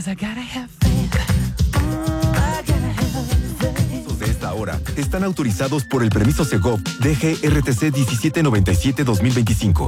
De esta hora están autorizados por el permiso Segov DGRTC 1797-2025.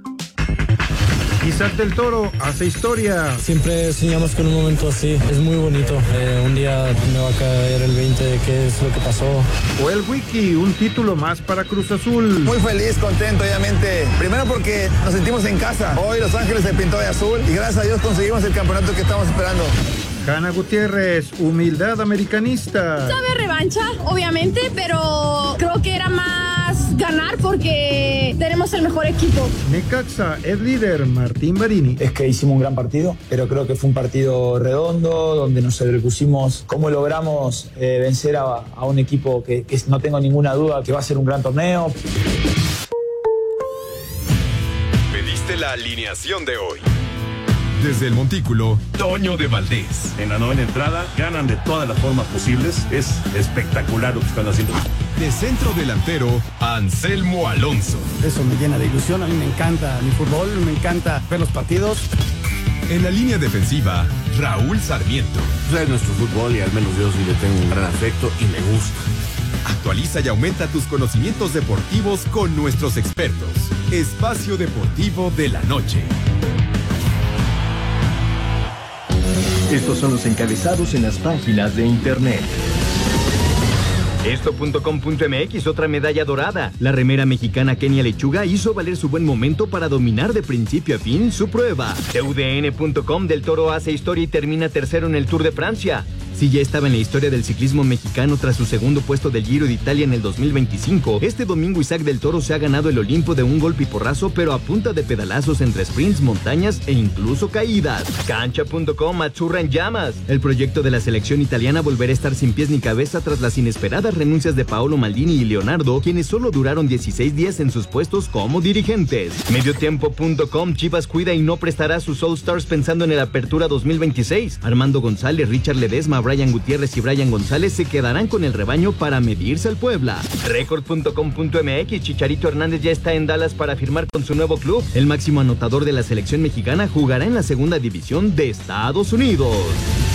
Isaac del Toro hace historia. Siempre soñamos con un momento así, es muy bonito. Un día me va a caer el 20 de qué es lo que pasó. O el Wiki, un título más para Cruz Azul. Muy feliz, contento, obviamente. Primero porque nos sentimos en casa. Hoy Los Ángeles se pintó de azul y gracias a Dios conseguimos el campeonato que estamos esperando. Hanna Gutiérrez, humildad americanista. Sabe revancha, obviamente, pero creo que era más ganar porque tenemos el mejor equipo. Necaxa es líder, Martín Barini. Es que hicimos un gran partido, pero creo que fue un partido redondo, donde nos sobrepusimos cómo logramos vencer a un equipo que no tengo ninguna duda que va a ser un gran torneo. Pediste la alineación de hoy. Desde el Montículo, Toño de Valdés. En la novena entrada, ganan de todas las formas posibles. Es espectacular lo que están haciendo. De centro delantero, Anselmo Alonso. Eso me llena de ilusión. A mí me encanta mi fútbol, me encanta ver los partidos. En la línea defensiva, Raúl Sarmiento. Es nuestro fútbol y al menos yo sí le tengo un gran afecto y me gusta. Actualiza y aumenta tus conocimientos deportivos con nuestros expertos. Espacio Deportivo de la Noche. Estos son los encabezados en las páginas de internet. Esto.com.mx, otra medalla dorada. La remera mexicana Kenia Lechuga hizo valer su buen momento para dominar de principio a fin su prueba. TUDN.com, Del Toro hace historia y termina tercero en el Tour de Francia. Si ya estaba en la historia del ciclismo mexicano tras su segundo puesto del Giro de Italia en el 2025, este domingo Isaac del Toro se ha ganado el Olimpo de un golpe y porrazo, pero a punta de pedalazos entre sprints, montañas e incluso caídas. Cancha.com, Azzurra en llamas. El proyecto de la selección italiana volverá a estar sin pies ni cabeza tras las inesperadas renuncias de Paolo Maldini y Leonardo, quienes solo duraron 16 días en sus puestos como dirigentes. Mediotiempo.com, Chivas cuida y no prestará a sus All-Stars pensando en el Apertura 2026. Armando González, Richard Ledesma, Brian Gutiérrez y Brian González se quedarán con el rebaño para medirse al Puebla. Record.com.mx, Chicharito Hernández ya está en Dallas para firmar con su nuevo club. El máximo anotador de la selección mexicana jugará en la segunda división de Estados Unidos.